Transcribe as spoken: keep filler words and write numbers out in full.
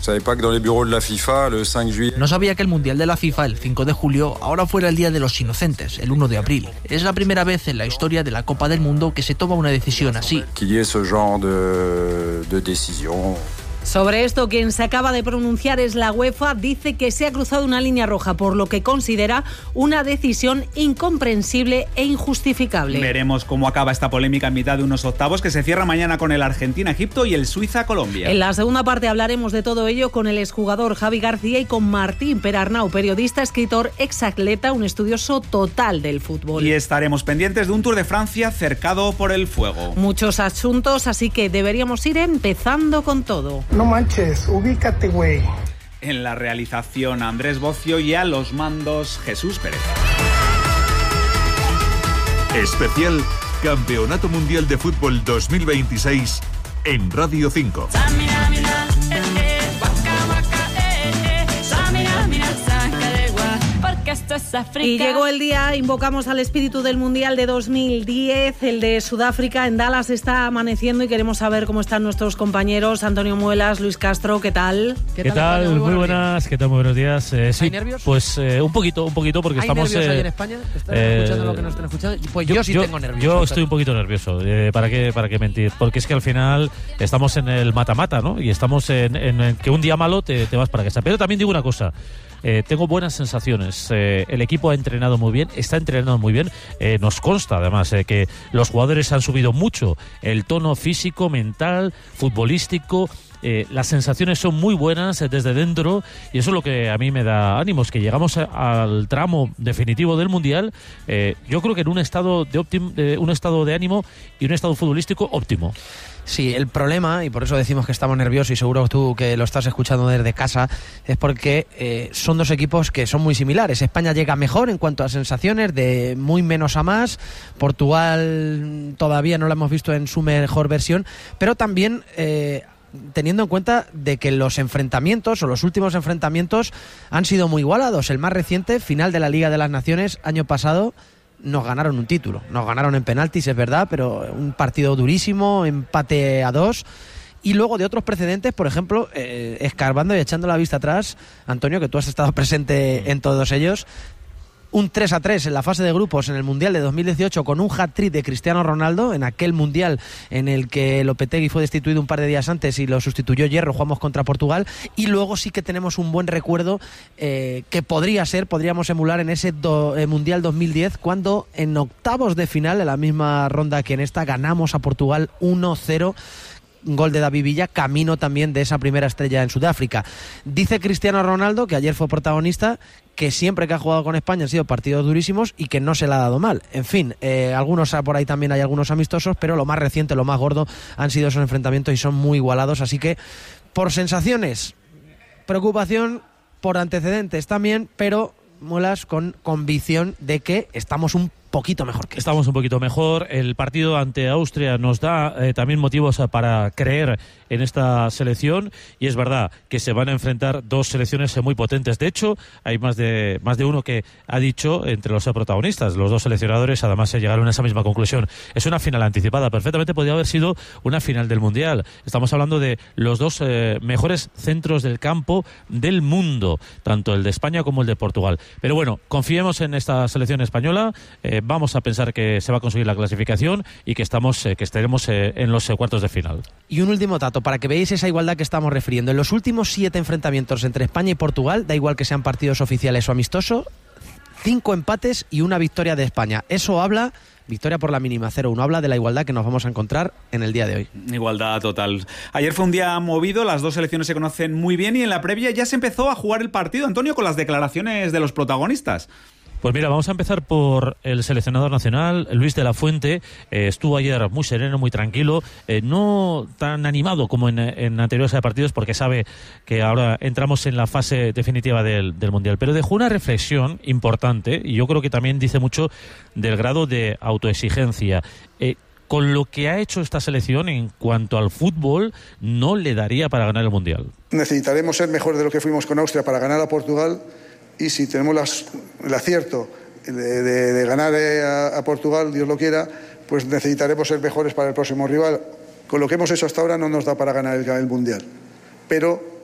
No sabía que el Mundial de la FIFA, el cinco de julio, ahora fuera el Día de los Inocentes, el uno de abril. Es la primera vez en la historia de la Copa del Mundo que se toma una decisión así. Sobre esto, quien se acaba de pronunciar es la UEFA. Dice que se ha cruzado una línea roja, por lo que considera una decisión incomprensible e injustificable. Veremos cómo acaba esta polémica en mitad de unos octavos que se cierra mañana con el Argentina-Egipto y el Suiza-Colombia. En la segunda parte hablaremos de todo ello con el exjugador Javi García y con Martín Perarnau, periodista, escritor, exatleta, un estudioso total del fútbol. Y estaremos pendientes de un Tour de Francia cercado por el fuego. Muchos asuntos, así que deberíamos ir empezando con todo. No manches, ubícate, güey. En la realización Andrés Bocio y a los mandos Jesús Pérez. Especial Campeonato Mundial de Fútbol dos mil veintiséis en Radio cinco. Y llegó el día, invocamos al espíritu del Mundial de dos mil diez, el de Sudáfrica. En Dallas está amaneciendo y queremos saber cómo están nuestros compañeros. Antonio Muelas, Luis Castro, ¿qué tal? ¿Qué, ¿Qué tal? tal? Muy, muy buenas, ¿qué tal? Muy buenos días. Eh, sí, ¿Hay nervios? Pues eh, un poquito, un poquito, porque ¿Hay estamos... nervios eh, ahí en España? ¿Están eh, escuchando lo que nos están escuchando? Pues yo, yo sí yo, tengo nervios. Yo estoy un poquito nervioso, eh, ¿para qué, para qué mentir? Porque es que al final estamos en el mata-mata, ¿no? Y estamos en, en, en que un día malo te, te vas para casa. Pero también digo una cosa. Eh, tengo buenas sensaciones. Eh, el equipo ha entrenado muy bien, está entrenando muy bien. Eh, nos consta, además, eh, que los jugadores han subido mucho el tono físico, mental, futbolístico. Eh, las sensaciones son muy buenas eh, desde dentro y eso es lo que a mí me da ánimos, que llegamos a, al tramo definitivo del Mundial, eh, yo creo que en un estado de, óptim, de un estado de ánimo y un estado futbolístico óptimo. Sí, el problema, y por eso decimos que estamos nerviosos, y seguro tú que lo estás escuchando desde casa, es porque eh, son dos equipos que son muy similares. España llega mejor en cuanto a sensaciones, de muy menos a más. Portugal todavía no lo hemos visto en su mejor versión, pero también... Eh, teniendo en cuenta de que los enfrentamientos o los últimos enfrentamientos han sido muy igualados. El más reciente, final de la Liga de las Naciones, año pasado, nos ganaron un título. Nos ganaron en penaltis, es verdad, pero un partido durísimo, empate a dos. Y luego de otros precedentes, por ejemplo, eh, escarbando y echando la vista atrás, Antonio, que tú has estado presente en todos ellos, un tres a tres en la fase de grupos en el Mundial de dos mil dieciocho con un hat-trick de Cristiano Ronaldo, en aquel Mundial en el que Lopetegui fue destituido un par de días antes y lo sustituyó Hierro, jugamos contra Portugal. Y luego sí que tenemos un buen recuerdo eh, que podría ser, podríamos emular en ese do, eh, Mundial dos mil diez, cuando en octavos de final, en la misma ronda que en esta, ganamos a Portugal uno cero. Gol de David Villa, camino también de esa primera estrella en Sudáfrica. Dice Cristiano Ronaldo, que ayer fue protagonista, que siempre que ha jugado con España han sido partidos durísimos y que no se le ha dado mal. En fin, eh, algunos por ahí también hay algunos amistosos, pero lo más reciente, lo más gordo, han sido esos enfrentamientos y son muy igualados. Así que, por sensaciones, preocupación, por antecedentes también, pero Muelas con convicción de que estamos un poquito mejor que Estamos un poquito mejor. El partido ante Austria nos da eh, también motivos para creer en esta selección, y es verdad que se van a enfrentar dos selecciones muy potentes. De hecho, hay más de más de uno que ha dicho, entre los protagonistas, los dos seleccionadores, además se llegaron a esa misma conclusión. Es una final anticipada. Perfectamente podría haber sido una final del Mundial. Estamos hablando de los dos eh, mejores centros del campo del mundo, tanto el de España como el de Portugal. Pero bueno, confiemos en esta selección española. Eh, vamos a pensar que se va a conseguir la clasificación y que estamos eh, que estaremos eh, en los eh, cuartos de final. Y un último dato, para que veáis esa igualdad que estamos refiriendo. En los últimos siete enfrentamientos entre España y Portugal, da igual que sean partidos oficiales o amistosos, cinco empates y una victoria de España. Eso habla, victoria por la mínima, cero uno, habla de la igualdad que nos vamos a encontrar en el día de hoy. Igualdad total. Ayer fue un día movido, las dos selecciones se conocen muy bien y en la previa ya se empezó a jugar el partido, Antonio, con las declaraciones de los protagonistas. Pues mira, vamos a empezar por el seleccionador nacional, Luis de la Fuente. Eh, estuvo ayer muy sereno, muy tranquilo, eh, no tan animado como en, en anteriores partidos, porque sabe que ahora entramos en la fase definitiva del, del Mundial. Pero dejó una reflexión importante, y yo creo que también dice mucho del grado de autoexigencia. Eh, con lo que ha hecho esta selección en cuanto al fútbol, no le daría para ganar el Mundial. Necesitaremos ser mejor de lo que fuimos con Austria para ganar a Portugal. Y si tenemos las, el acierto de, de, de ganar a, a Portugal, Dios lo quiera, pues necesitaremos ser mejores para el próximo rival. Con lo que hemos hecho hasta ahora no nos da para ganar el, el Mundial. Pero